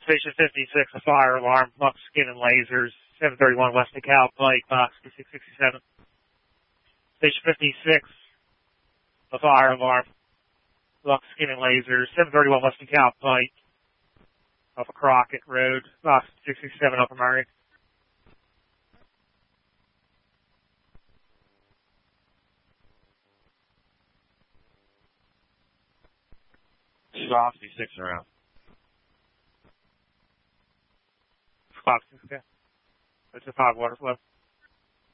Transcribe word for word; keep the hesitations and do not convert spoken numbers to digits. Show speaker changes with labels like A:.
A: Station fifty-six, a fire alarm, buckskin and lasers, seven thirty-one West DeKalb Pike, box six sixty-seven. Station fifty-six, a fire alarm, buckskin and lasers, seven thirty-one West DeKalb Pike, off of Crockett Road, box six sixty-seven, Upper Murray.
B: Box six around.
A: Box six, okay. That's a five water flow.